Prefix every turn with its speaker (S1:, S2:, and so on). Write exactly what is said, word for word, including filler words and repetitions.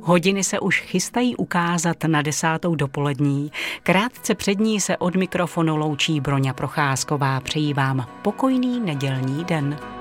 S1: Hodiny se už chystají ukázat na desátou dopolední. Krátce před ní se od mikrofonu loučí Broňa Procházková. Přeji vám pokojný nedělní den.